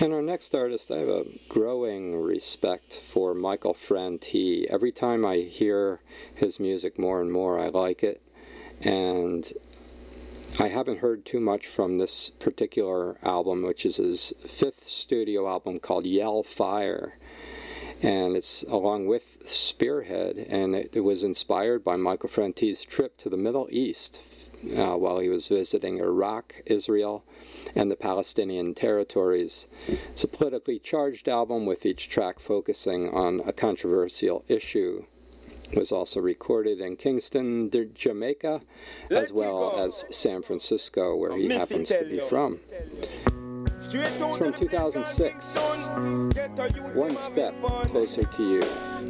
And our next artist, I have a growing respect for Michael Franti. Every time I hear his music more and more, I like it. And I haven't heard too much from this particular album, which is his fifth studio album called Yell Fire. And it's along with Spearhead, and it was inspired by Michael Franti's trip to the Middle East while he was visiting Iraq, Israel, and the Palestinian territories. It's a politically charged album with each track focusing on a controversial issue. It was also recorded in Kingston, Jamaica, as well as San Francisco, where he happens to be from. It's from 2006, One Step Closer to You.